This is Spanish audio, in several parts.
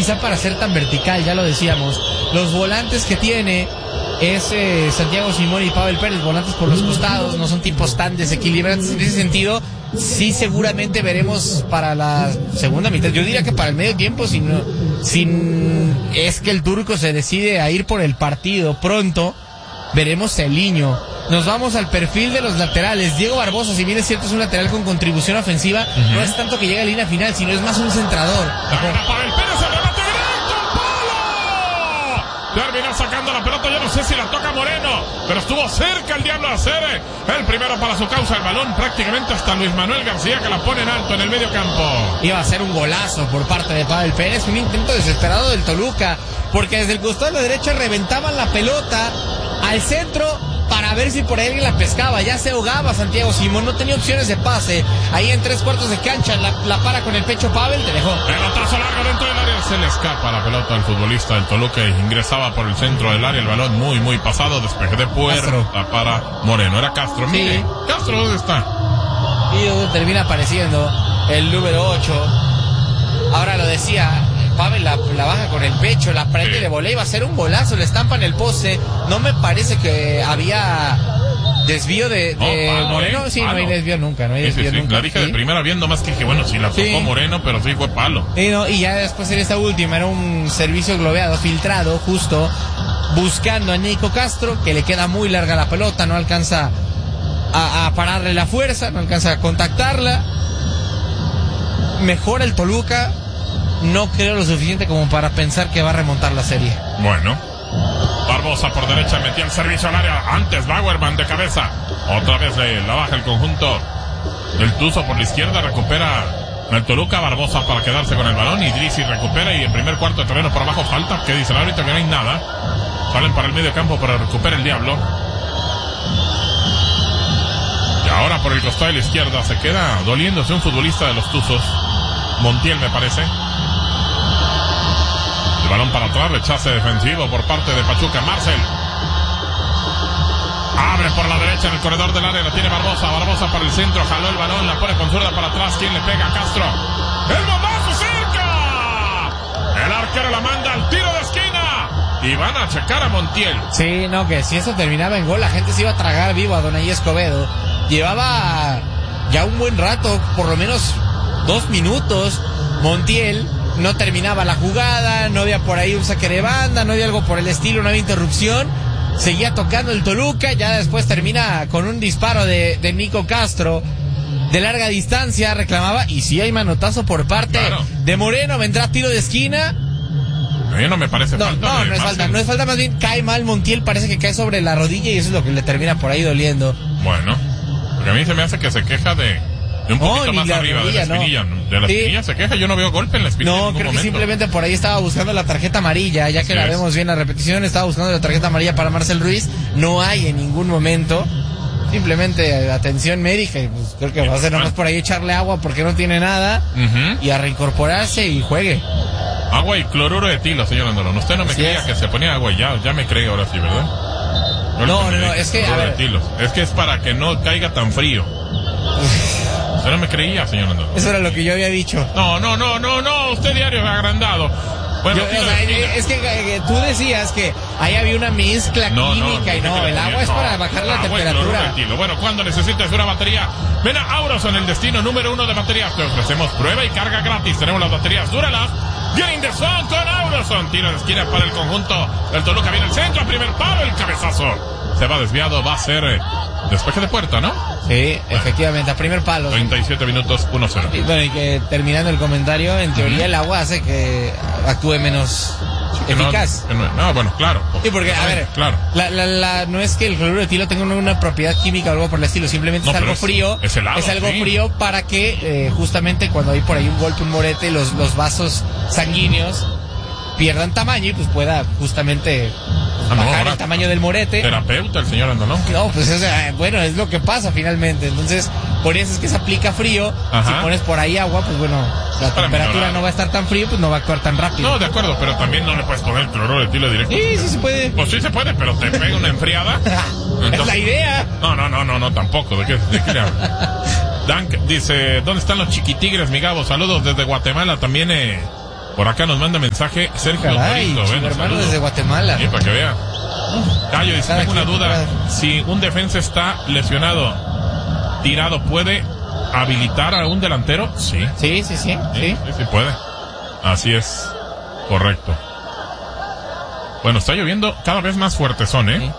quizá para ser tan vertical, ya lo decíamos. Los volantes que tiene es Santiago Simón y Pavel Pérez, volantes por los costados, no son tipos tan desequilibrantes. En ese sentido, sí seguramente veremos para la segunda mitad, yo diría que para el medio tiempo, es que el turco se decide a ir por el partido pronto, veremos Celiño. Nos vamos al perfil de los laterales. Diego Barbosa, si bien es cierto es un lateral con contribución ofensiva, no es tanto que llegue a línea final, sino es más un centrador. Pavel Pérez, el remate directo al palo. Terminó sacando la pelota, yo no sé si la toca Moreno, pero estuvo cerca el Diablo de hacer el primero para su causa. El balón prácticamente hasta Luis Manuel García, que la pone en alto en el medio campo. Iba a ser un golazo por parte de Pavel Pérez, un intento desesperado del Toluca, porque desde el costado de la derecha reventaban la pelota al centro para ver si por ahí alguien la pescaba. Ya se ahogaba Santiago Simón, no tenía opciones de pase. Ahí en 3/4 de cancha la para con el pecho Pavel, te dejó. Pelotazo largo dentro del área, se le escapa la pelota al futbolista del Toluca, ingresaba por el centro del área, el balón muy pasado, despeje de puerta para Moreno. Era Castro, sí. Mire, Castro, ¿dónde está? Y donde termina apareciendo el número 8. Ahora lo decía, Pavel la baja con el pecho, la prende de volea, iba a ser un golazo, le estampa en el poste. No me parece que había desvío de Moreno. Sí, palo. No hay desvío nunca, no hay desvío nunca. La dije de primera viendo más que bueno, sí la tocó Moreno, pero sí fue palo. Y ya después en esta última era un servicio globeado, filtrado, justo buscando a Nico Castro, que le queda muy larga la pelota, no alcanza a pararle la fuerza, no alcanza a contactarla. Mejora el Toluca. No creo lo suficiente como para pensar que va a remontar la serie. Bueno, Barbosa por derecha metía el servicio al área. Antes Bauerman de cabeza. Otra vez la baja el conjunto del Tuzo por la izquierda. Recupera el Toluca. Barbosa para quedarse con el balón. Idrissi recupera y en primer cuarto de terreno por abajo falta. ¿Qué dice el árbitro? Que no hay nada. Salen para el medio campo para recuperar el Diablo. Y ahora por el costado de la izquierda se queda doliéndose un futbolista de los Tuzos. Montiel, me parece. El balón para atrás, rechace defensivo por parte de Pachuca. Marcel abre por la derecha en el corredor del área, la tiene Barbosa para el centro, jaló el balón, la pone con zurda para atrás. ¿Quién le pega? Castro. ¡El bombazo cerca! El arquero la manda al tiro de esquina y van a checar a Montiel. Sí, no, que si eso terminaba en gol, la gente se iba a tragar vivo a Donaí Escobedo. Llevaba ya un buen rato, por lo menos 2 minutos, Montiel no terminaba la jugada, no había por ahí un saque de banda, no había algo por el estilo, no había interrupción, seguía tocando el Toluca, ya después termina con un disparo de Nico Castro de larga distancia, reclamaba, y sí hay manotazo por parte de Moreno, vendrá tiro de esquina. No me parece falta. No es falta, más bien cae mal Montiel, parece que cae sobre la rodilla y eso es lo que le termina por ahí doliendo. Bueno, porque a mí se me hace que se queja de un poquito más arriba rodilla, de la espinilla. De la espinilla se queja, yo no veo golpe en la espinilla. No, creo que simplemente por ahí estaba buscando la tarjeta amarilla, ya que la vemos bien la repetición, estaba buscando la tarjeta amarilla para Marcel Ruiz, no hay en ningún momento. Simplemente atención médica y pues creo que va a ser nomás por ahí echarle agua porque no tiene nada y a reincorporarse y juegue. Agua y cloruro de etilo, señor Andolón. Usted no me creía que se ponía agua y ya me cree ahora sí, ¿verdad? No, es que a ver, es que es para que no caiga tan frío. Usted no me creía, señor Andolón. Eso era lo que yo había dicho. No, usted diario agrandado. Bueno, es que tú decías que ahí había una mezcla química y el agua es para bajar la temperatura. Bueno, cuando necesites una batería, ven a Auroson, el destino número 1 de baterías. Te ofrecemos prueba y carga gratis. Tenemos las baterías Duralast. Getting the Sun con Auroson. Tiro de esquina para el conjunto del Toluca. Viene el centro, primer palo, el cabezazo. Se va desviado, va a ser despeje de puerta, ¿no? Sí, efectivamente, a primer palo. 37 minutos, 1-0. Y bueno, y que terminando el comentario, en teoría el agua hace que actúe menos eficaz. Bueno, claro. Sí, porque, a ver, claro. No es que el cloruro de etilo tenga una propiedad química o algo por el estilo, simplemente es algo frío. Es helado, es algo frío para que justamente cuando hay por ahí un golpe, un morete, los vasos sanguíneos pierdan tamaño y pues pueda justamente bajar el tamaño del morete. Terapeuta el señor Andolón. No, pues es lo que pasa finalmente. Entonces, por eso es que se aplica frío. Si pones por ahí agua, pues bueno, la temperatura no va a estar tan frío, pues no va a actuar tan rápido. No, de acuerdo, pero también no le puedes poner cloruro de etilo directo. Sí se puede. Pues sí se puede, pero te pega una enfriada. Entonces, es la idea. No, tampoco. ¿De qué le hablas? Dank dice, ¿dónde están los chiquitigres, mi Gabo? Saludos desde Guatemala. También Por acá nos manda mensaje Sergio Torito. Hermano desde Guatemala. Sí, para que vea. Cayo dice, tengo una duda. Si un defensa está lesionado, tirado, ¿puede habilitar a un delantero? Sí. Sí puede. Así es. Correcto. Bueno, está lloviendo cada vez más fuerte ¿eh?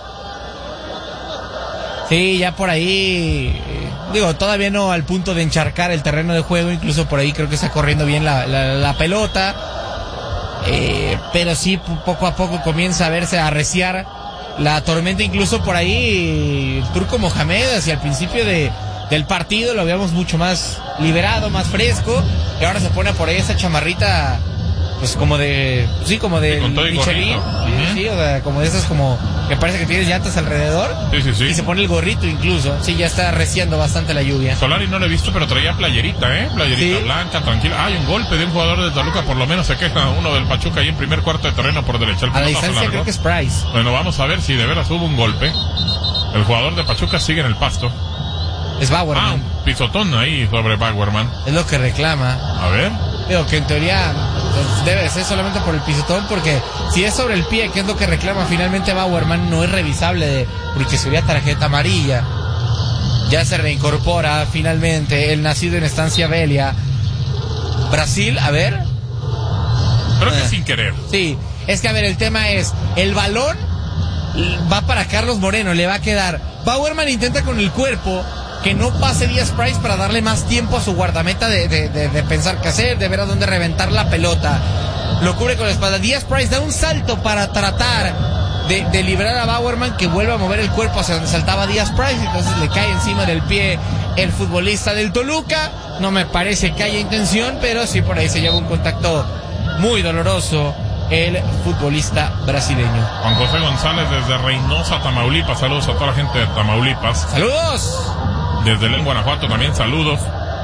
Sí, ya por ahí, digo, todavía no al punto de encharcar el terreno de juego, incluso por ahí creo que está corriendo bien la pelota, pero sí, poco a poco comienza a verse, a arreciar la tormenta, incluso por ahí el Turco Mohamed hacia el principio del partido lo veíamos mucho más liberado, más fresco, y ahora se pone por ahí esa chamarrita, pues como de Michelin, sí, o sea, como de esas como que parece que tienes llantas alrededor, sí. Y se pone el gorrito incluso, sí, ya está arreciando bastante la lluvia. Solari no lo he visto, pero traía playerita, playerita blanca, tranquila. Hay un golpe de un jugador de Toluca, por lo menos se queja uno del Pachuca ahí en primer cuarto de terreno por derecha. A la distancia creo que es Price. Bueno, vamos a ver si de veras hubo un golpe. El jugador de Pachuca sigue en el pasto. Es Bauerman. Un pisotón ahí sobre Bauerman. Es lo que reclama. A ver. Digo que en teoría debe ser solamente por el pisotón, porque si es sobre el pie, que es lo que reclama finalmente Bauerman, no es revisable porque sería tarjeta amarilla. Ya se reincorpora finalmente el nacido en Estancia Belia. Brasil, a ver. Creo que sin querer. Sí, es que a ver, el tema es, el balón va para Carlos Moreno, le va a quedar. Bauerman intenta con el cuerpo que no pase Díaz Price para darle más tiempo a su guardameta de pensar qué hacer, de ver a dónde reventar la pelota. Lo cubre con la espalda. Díaz Price da un salto para tratar de liberar a Bauerman, que vuelve a mover el cuerpo hacia donde saltaba Díaz Price, entonces le cae encima del pie el futbolista del Toluca. No me parece que haya intención, pero sí por ahí se lleva un contacto muy doloroso el futbolista brasileño. Juan José González desde Reynosa, Tamaulipas. Saludos a toda la gente de Tamaulipas. ¡Saludos! Desde León, Guanajuato también saludos.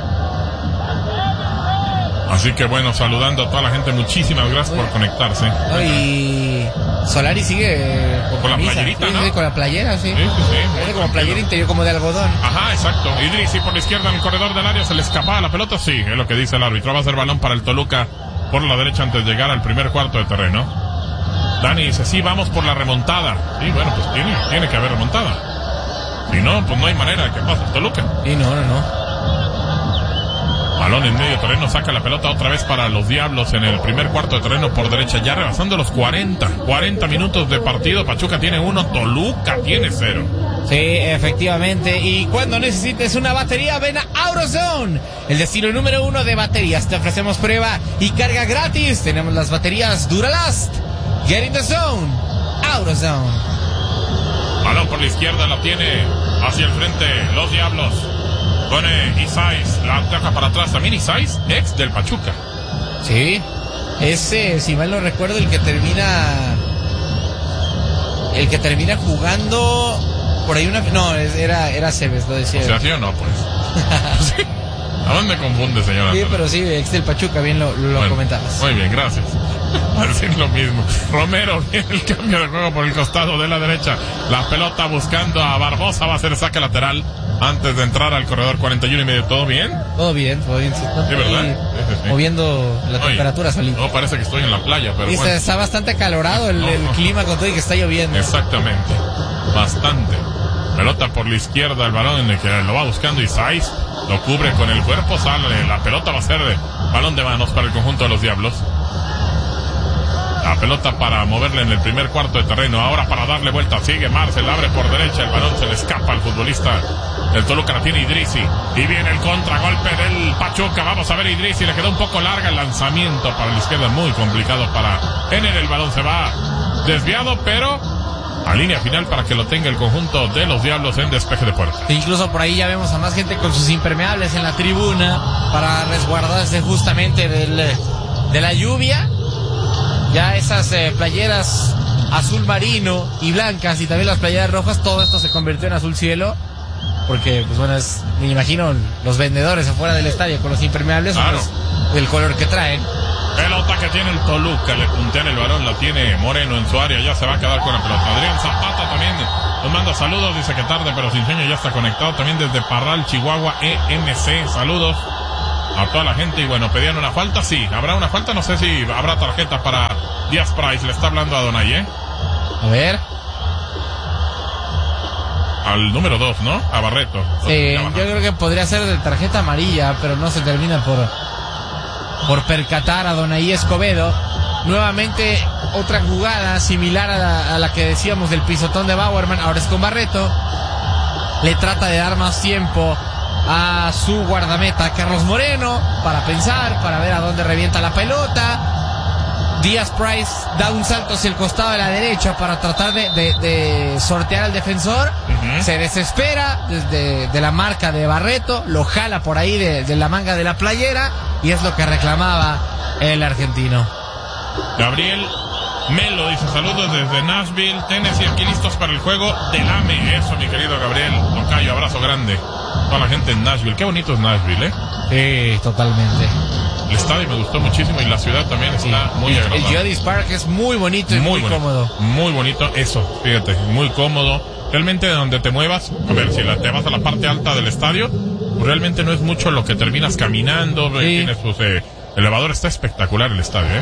Así que bueno, saludando a toda la gente, muchísimas gracias por conectarse. Y Solari sigue con la playerita, sí, ¿no? Sí, con la playera, sí. Sí. Como playera interior, como de algodón. Ajá, exacto. Idrissi por la izquierda en el corredor del área, se le escapaba la pelota, sí, es lo que dice el árbitro. Va a ser balón para el Toluca por la derecha antes de llegar al primer cuarto de terreno. Dani dice, sí, vamos por la remontada. Sí, bueno, pues tiene que haber remontada. Si no, pues no hay manera de que pase el Toluca. Sí, no. Balón en medio terreno, saca la pelota otra vez para los Diablos en el primer cuarto de terreno por derecha, ya rebasando los 40 minutos de partido. Pachuca tiene 1, Toluca tiene 0. Sí, efectivamente, y cuando necesites una batería, ven a AutoZone, el destino número 1 de baterías. Te ofrecemos prueba y carga gratis. Tenemos las baterías Duralast. Get in the zone, AutoZone. Balón por la izquierda, la tiene hacia el frente los Diablos. Pone Isais, la ataca para atrás. También Isais, ex del Pachuca. Sí, ese, si mal no recuerdo, el que termina jugando por ahí una... No, era Cebes, lo decía. O sea, ¿sí o no, pues? Sí. ¿A dónde me confunde, señora? Sí, pero sí, ex del Pachuca, bien lo comentabas. Muy bien, gracias. A decir lo mismo. Romero viene el cambio de juego por el costado de la derecha. La pelota buscando a Barbosa, va a ser saque lateral antes de entrar al corredor 41 y medio. ¿Todo bien? Todo bien. Sí, ¿verdad? Sí. Moviendo la temperatura solita. No, parece que estoy en la playa, pero bueno. Está bastante acalorado el clima con todo y que está lloviendo. Exactamente. Bastante. Pelota por la izquierda, el balón en el que lo va buscando Isais. Lo cubre con el cuerpo, sale. La pelota va a ser de balón de manos para el conjunto de los Diablos. La pelota para moverle en el primer cuarto de terreno. Ahora para darle vuelta. Sigue Marcel, abre por derecha. El balón se le escapa al futbolista del Toluca. La tiene Idrissi. Y viene el contragolpe del Pachuca. Vamos a ver Idrissi. Le quedó un poco larga el lanzamiento para la izquierda. Muy complicado para Ener. El balón se va desviado, pero a línea final para que lo tenga el conjunto de los Diablos en despeje de puerta. Incluso por ahí ya vemos a más gente con sus impermeables en la tribuna para resguardarse justamente de la lluvia. Ya esas playeras azul marino y blancas y también las playeras rojas, todo esto se convirtió en azul cielo. Porque, pues bueno, me imagino los vendedores afuera del estadio con los impermeables, claro, pues, del color que traen. Pelota que tiene el Toluca, le puntean el balón, la tiene Moreno en su área, ya se va a quedar con la pelota. Adrián Zapata también nos manda saludos, dice que tarde pero sin sueño, ya está conectado también desde Parral, Chihuahua, EMC, saludos a toda la gente. Y bueno, pedían una falta, sí. ¿Habrá una falta? No sé si habrá tarjeta para Díaz Price. Le está hablando a Donay, A ver. Al número 2, ¿no? A Barreto. Sí, yo creo que podría ser de tarjeta amarilla, pero no se termina por percatar a Donay Escobedo. Nuevamente otra jugada similar a la que decíamos del pisotón de Bauerman. Ahora es con Barreto. Le trata de dar más tiempo a su guardameta Carlos Moreno para pensar, para ver a dónde revienta la pelota. Díaz Price da un salto hacia el costado de la derecha para tratar de sortear al defensor. Se desespera desde la marca de Barreto, lo jala por ahí de la manga de la playera, y es lo que reclamaba el argentino. Gabriel Melo dice: saludos desde Nashville, Tennessee, aquí listos para el juego del AME. Eso, mi querido Gabriel tocayo, abrazo grande. Toda la gente en Nashville, qué bonito es Nashville, Sí, totalmente. El estadio me gustó muchísimo y la ciudad también está muy agradable. El Geodis Park es muy bonito y muy cómodo. Muy bonito, eso, fíjate, muy cómodo. Realmente de donde te muevas, a ver, si te vas a la parte alta del estadio, pues realmente no es mucho lo que terminas caminando. Tienes el elevador, está espectacular el estadio,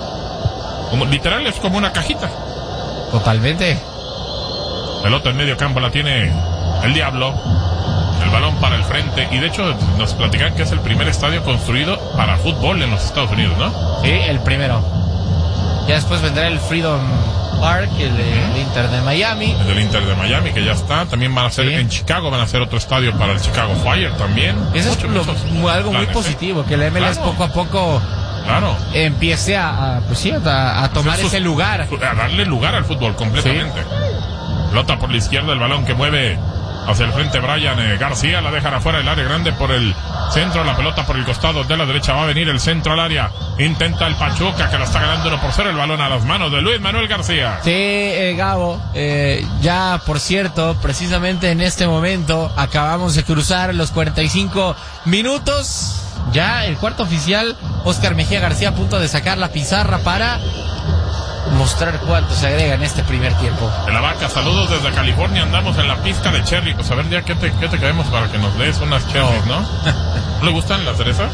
literal es como una cajita. Totalmente. Pelota en medio campo la tiene el Diablo. El balón para el frente. Y de hecho nos platican que es el primer estadio construido para fútbol en los Estados Unidos, ¿no? Sí, el primero. Ya después vendrá el Freedom Park, el del Inter de Miami. El del Inter de Miami, que ya está. También van a hacer en Chicago, van a hacer otro estadio para el Chicago Fire también. Eso es algo muy positivo, que el MLS poco a poco empiece a tomar ese lugar. A darle lugar al fútbol completamente. Pelota por la izquierda, el balón que mueve hacia el frente Brian García, la dejan afuera del área grande por el centro, la pelota por el costado de la derecha, va a venir el centro al área, intenta el Pachuca que lo está ganando 1-0, el balón a las manos de Luis Manuel García. Sí, Gabo, ya por cierto, precisamente en este momento acabamos de cruzar los 45 minutos, ya el cuarto oficial, Oscar Mejía García a punto de sacar la pizarra para mostrar cuánto se agrega en este primer tiempo. De la Vaca, saludos desde California, andamos en la pizca de cherry. Pues a ver ya qué te caemos para que nos des unas cherries, ¿no? ¿No le gustan las cerezas?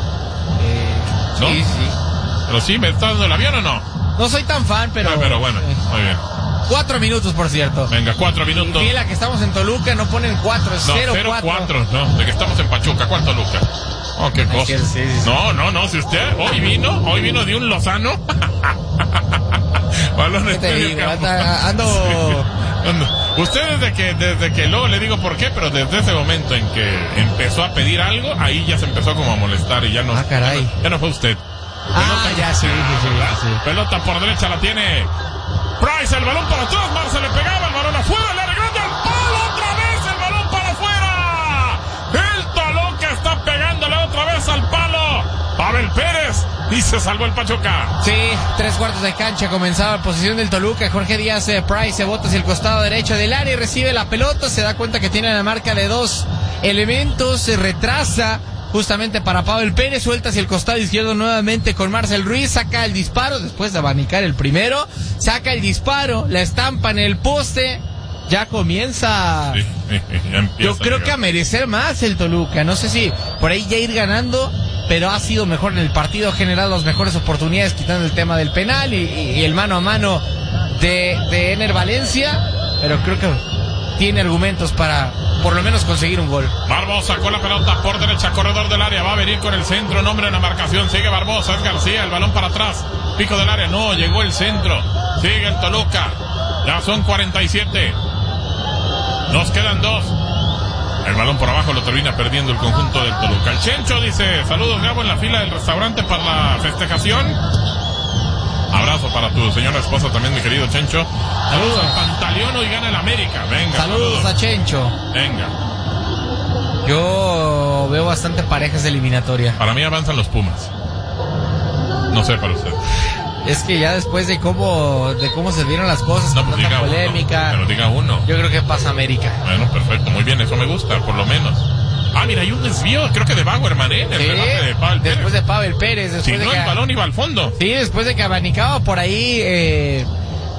¿No? Sí. Pero sí, ¿me está dando el avión o no? No soy tan fan, pero... pero bueno, muy bien. 4 minutos, por cierto. Venga, 4 minutos. Y la que estamos en Toluca no ponen 4, es 0-4. No, de que estamos en Pachuca, ¿cuál Toluca? Oh, qué cosa. Sí. No, si usted hoy vino de un Lozano. Balones medio campo. Usted desde que luego le digo por qué, pero desde ese momento en que empezó a pedir algo, ahí ya se empezó como a molestar y ya no. Caray. Ya no fue usted. Sí. Pelota por derecha la tiene Price, el balón para atrás, Marce le pegaba, el balón afuera, el área grande, al palo, otra vez el balón para afuera. El Toluca está pegándole otra vez al palo. Pavel Pérez, y se salvó el Pachuca. Sí, 3/4 de cancha, comenzaba la posición del Toluca. Jorge Díaz Price se bota hacia el costado derecho del área y recibe la pelota, se da cuenta que tiene la marca de 2 elementos, se retrasa justamente para Pavel Pérez, suelta hacia el costado izquierdo nuevamente con Marcel Ruiz, saca el disparo, después de abanicar el primero, saca el disparo, la estampa en el poste, ya comienza, ya empieza yo creo que a merecer más el Toluca, no sé si por ahí ya ir ganando, pero ha sido mejor en el partido, ha generado las mejores oportunidades, quitando el tema del penal y el mano a mano de Ener Valencia, pero creo que tiene argumentos para por lo menos conseguir un gol. Barbosa con la pelota por derecha, corredor del área, va a venir con el centro, nombre en la marcación, sigue Barbosa, es García, el balón para atrás, pico del área, no, llegó el centro, sigue el Toluca, ya son 47, nos quedan 2, el balón por abajo lo termina perdiendo el conjunto del Toluca. El Chencho dice: saludos Gabo, en la fila del restaurante para la festejación. Abrazo para tu señora esposa también, mi querido Chencho. Saludos a Pantaleón, hoy gana el América. Venga. Saludos a Chencho. Venga. Yo veo bastante parejas de eliminatoria. Para mí avanzan los Pumas. No sé para usted. Es que ya después de cómo se dieron las cosas, con tanta polémica. Pero diga uno. Yo creo que pasa América. Bueno, perfecto, muy bien, eso me gusta, por lo menos. Ah, mira, hay un desvío, creo que de Bauerman, el remate de Pavel Pérez. Después de Pavel Pérez. Si no, el balón iba al fondo. Sí, después de que abanicaba por ahí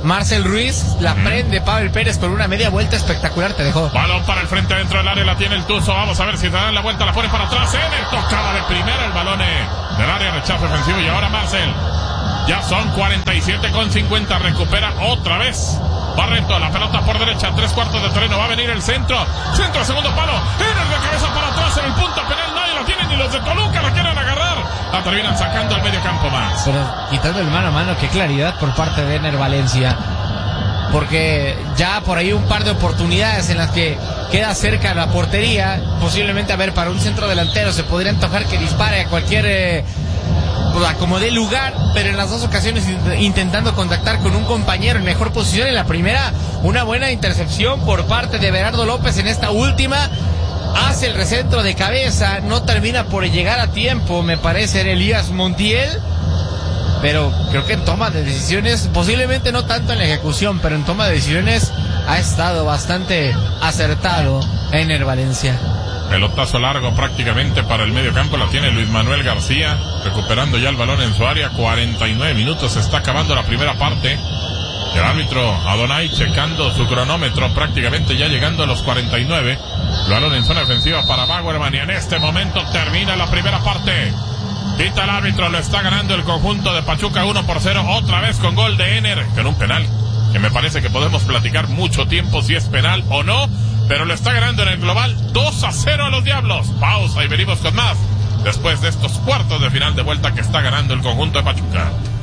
Marcel Ruiz la prende Pavel Pérez con una media vuelta espectacular, te dejó. Balón para el frente dentro del área, la tiene el Tuzo. Vamos a ver si te dan la vuelta, la pone para atrás. Ener tocaba de primera el balón del área, rechazo ofensivo. Y ahora Marcel. Ya son 47,50. Recupera otra vez Barreto, la pelota por derecha, 3/4 de terreno. Va a venir el centro. Centro, segundo palo. Ener de cabeza para atrás en el punto penal. Nadie la tiene, ni los de Toluca la quieren agarrar. La terminan sacando al medio campo más. Pero quitando el mano a mano, qué claridad por parte de Ener Valencia. Porque ya por ahí un par de oportunidades en las que queda cerca la portería. Posiblemente, a ver, para un centro delantero se podría antojar que dispare a cualquier como dé lugar, pero en las dos ocasiones intentando contactar con un compañero en mejor posición. En la primera, una buena intercepción por parte de Berardo López. En esta última, hace el recentro de cabeza, no termina por llegar a tiempo, me parece, era Elías Montiel, pero creo que en toma de decisiones, posiblemente no tanto en la ejecución, pero en toma de decisiones ha estado bastante acertado Ener Valencia. Pelotazo largo prácticamente para el medio campo, la tiene Luis Manuel García, recuperando ya el balón en su área. 49 minutos, se está acabando la primera parte. El árbitro Adonai checando su cronómetro, prácticamente ya llegando a los 49. Balón en zona ofensiva para Bauerman, y en este momento termina la primera parte. Pita el árbitro, lo está ganando el conjunto de Pachuca 1-0, otra vez con gol de Ener, con un penal que me parece que podemos platicar mucho tiempo si es penal o no, pero lo está ganando en el global 2-0 a los Diablos. Pausa y venimos con más después de estos cuartos de final de vuelta que está ganando el conjunto de Pachuca.